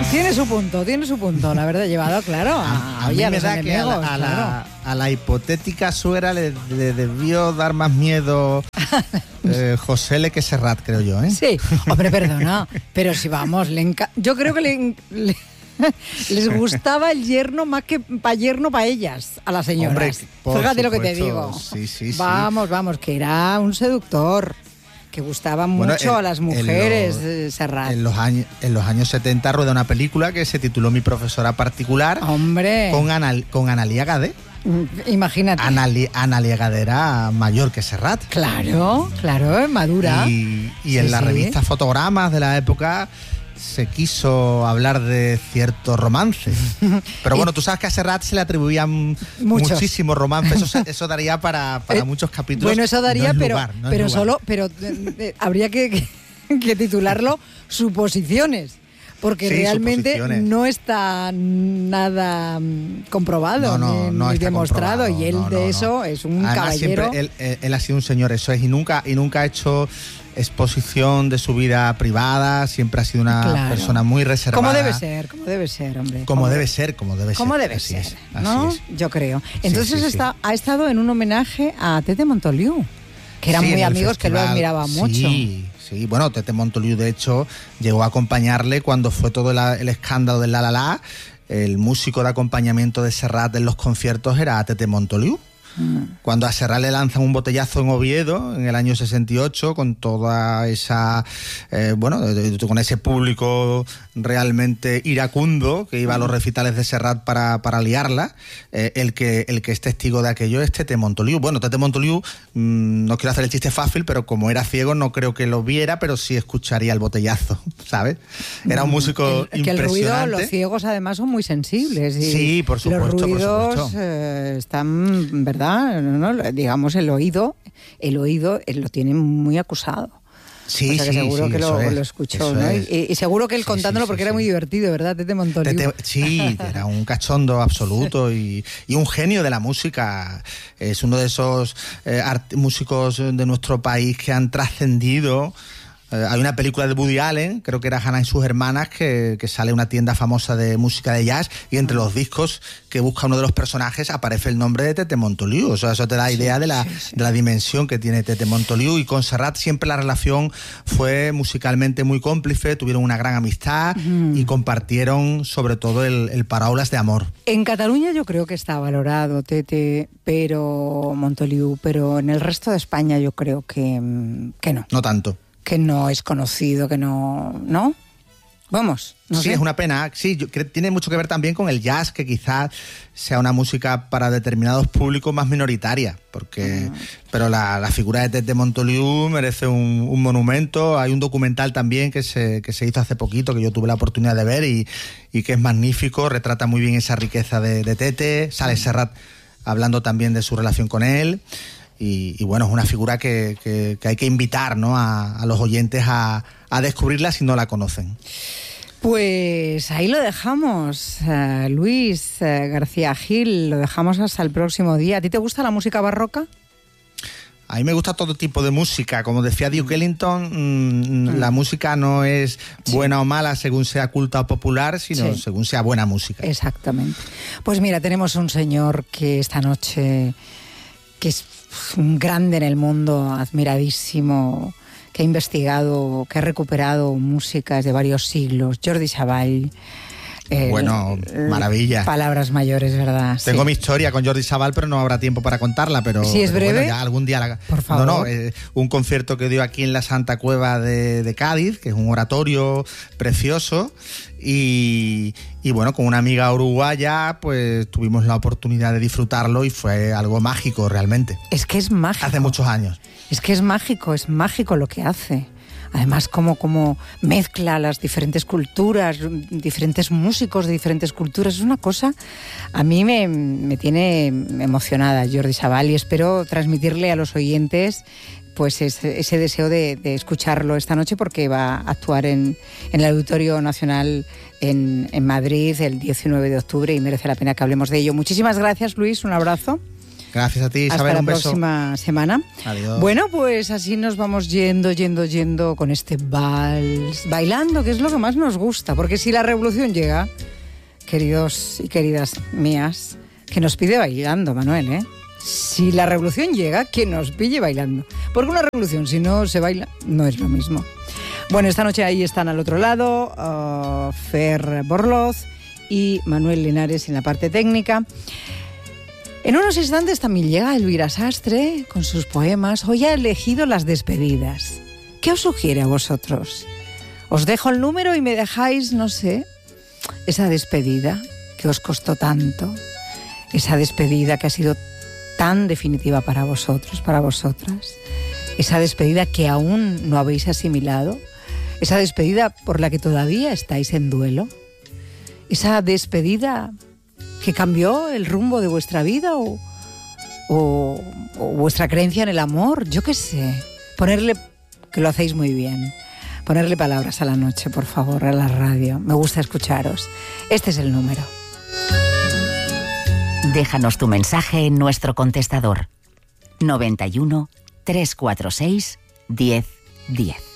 Tiene su punto, la verdad, llevado, claro, a mí me da que a la hipotética suegra le debió dar más miedo José L. que Serrat, creo yo, ¿eh? Sí, hombre, perdona, pero si vamos, yo creo que les gustaba el yerno más que yerno para ellas, a las señoras. Hombre, fíjate lo que te digo. Sí. Vamos, que era un seductor, que gustaba mucho a las mujeres, Serrat. En los años 70 rueda una película que se tituló Mi profesora particular. Hombre. Con Analía Gadé. Imagínate. Analía Gadé era mayor que Serrat. Claro, madura. Y en la revista Fotogramas de la época se quiso hablar de cierto romance. Pero bueno, tú sabes que a Serrat se le atribuían muchísimos romances. Eso daría para muchos capítulos. Bueno, eso daría, pero habría que titularlo Suposiciones. Porque realmente no está nada comprobado ni demostrado. Y él eso es un caballero. Siempre él ha sido un señor, eso es, y nunca ha hecho exposición de su vida privada, siempre ha sido una persona muy reservada. Como debe ser, hombre. Como debe ser, ¿no? Yo creo. Entonces ha estado en un homenaje a Tete Montoliu, que eran muy amigos, que lo admiraba mucho. Sí, bueno, Tete Montoliu, de hecho, llegó a acompañarle cuando fue todo el escándalo del La La La. El músico de acompañamiento de Serrat en los conciertos era Tete Montoliu. Cuando a Serrat le lanzan un botellazo en Oviedo en el año 68, con toda esa con ese público realmente iracundo que iba a los recitales de Serrat para liarla, el que es testigo de aquello es Tete Montoliu. Bueno, Tete Montoliu, no quiero hacer el chiste fácil, pero como era ciego no creo que lo viera, pero sí escucharía el botellazo, ¿sabes? Era un músico impresionante. Que el ruido, los ciegos además son muy sensibles. Sí, por supuesto. Los ruidos están, ¿verdad? No, digamos, el oído lo tiene muy acusado. Sí, seguro que lo escuchó, ¿no? Y seguro que él contándolo porque era muy divertido, ¿verdad? Tete Montoliu. Sí, era un cachondo absoluto y un genio de la música. Es uno de esos músicos de nuestro país que han trascendido. Hay una película de Woody Allen, creo que era Hannah y sus hermanas, que sale una tienda famosa de música de jazz y entre los discos que busca uno de los personajes aparece el nombre de Tete Montoliu. O sea, eso te da idea de la dimensión que tiene Tete Montoliu. Y con Serrat siempre la relación fue musicalmente muy cómplice, tuvieron una gran amistad y compartieron sobre todo el Paraules de amor. En Cataluña yo creo que está valorado Tete, pero Montoliu, pero en el resto de España yo creo que no. No tanto. Que no es conocido, que no. Vamos, no sé. Es una pena. Sí, tiene mucho que ver también con el jazz, que quizás sea una música para determinados públicos más minoritaria, pero la figura de Tete Montoliu merece un monumento. Hay un documental también que se hizo hace poquito, que yo tuve la oportunidad de ver y que es magnífico, retrata muy bien esa riqueza de Tete. Sale Serrat hablando también de su relación con él. Y bueno, es una figura que hay que invitar, ¿no?, a los oyentes a descubrirla si no la conocen. Pues ahí lo dejamos, Luis García Gil, lo dejamos hasta el próximo día. ¿A ti te gusta la música barroca? A mí me gusta todo tipo de música. Como decía Duke Ellington, la música no es buena o mala según sea culta o popular, sino según sea buena música. Exactamente. Pues mira, tenemos un señor que esta noche, que es un grande en el mundo, admiradísimo, que ha investigado, que ha recuperado músicas de varios siglos, Jordi Savall. Bueno, maravilla. Palabras mayores, ¿verdad? Tengo mi historia con Jordi Savall, pero no habrá tiempo para contarla. Pero ¿sí es breve? Bueno, ya algún día por favor. Un concierto que dio aquí en la Santa Cueva de Cádiz, que es un oratorio precioso. Y bueno, con una amiga uruguaya, pues tuvimos la oportunidad de disfrutarlo y fue algo mágico realmente. Es que es mágico. Hace muchos años. Es que es mágico lo que hace. Además, como mezcla las diferentes culturas, diferentes músicos de diferentes culturas. Es una cosa, a mí me tiene emocionada Jordi Savall, y espero transmitirle a los oyentes pues ese deseo de escucharlo esta noche, porque va a actuar en el Auditorio Nacional en Madrid el 19 de octubre y merece la pena que hablemos de ello. Muchísimas gracias, Luis, un abrazo. Gracias a ti, Isabel. Hasta un la beso. próxima semana. Adiós. Bueno, pues así nos vamos yendo con este vals, bailando, que es lo que más nos gusta. Porque si la revolución llega, queridos y queridas mías, que nos pide bailando, Manuel, ¿eh? Si la revolución llega, que nos pille bailando. Porque una revolución, si no se baila, no es lo mismo. Bueno, esta noche ahí están al otro lado Fer Borloz y Manuel Linares en la parte técnica. En unos instantes también llega Elvira Sastre con sus poemas. Hoy ha elegido las despedidas. ¿Qué os sugiere a vosotros? Os dejo el número y me dejáis, no sé, esa despedida que os costó tanto, esa despedida que ha sido tan definitiva para vosotros, para vosotras, esa despedida que aún no habéis asimilado, esa despedida por la que todavía estáis en duelo, esa despedida que cambió el rumbo de vuestra vida o vuestra creencia en el amor, yo qué sé. Ponerle, que lo hacéis muy bien, ponerle palabras a la noche, por favor, a la radio. Me gusta escucharos. Este es el número. Déjanos tu mensaje en nuestro contestador 91 346 1010.